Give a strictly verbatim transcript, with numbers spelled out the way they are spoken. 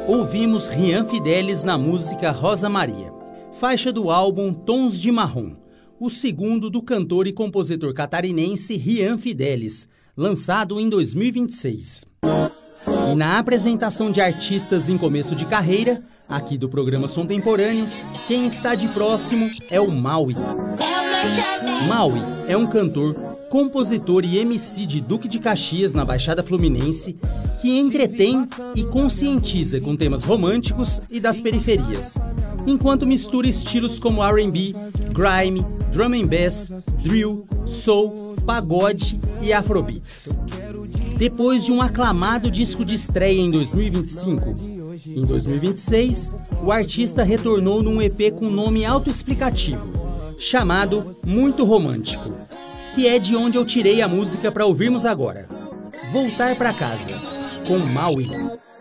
Ouvimos Rian Fidelis na música Rosa Maria, faixa do álbum Tons de Marrom, o segundo do cantor e compositor catarinense Rian Fidelis, lançado em dois mil e vinte e seis. E na apresentação de artistas em começo de carreira, aqui do programa Som Temporâneo, quem está de próximo é o Maui. Maui é um cantor, compositor e M C de Duque de Caxias, na Baixada Fluminense, que entretém e conscientiza com temas românticos e das periferias, enquanto mistura estilos como R and B, grime, drum and bass, drill, soul, pagode e afrobeats. Depois de um aclamado disco de estreia em dois mil e vinte e cinco, em dois mil e vinte e seis, o artista retornou num E P com nome autoexplicativo, chamado Muito Romântico, que é de onde eu tirei a música para ouvirmos agora. Voltar pra Casa, com Maui.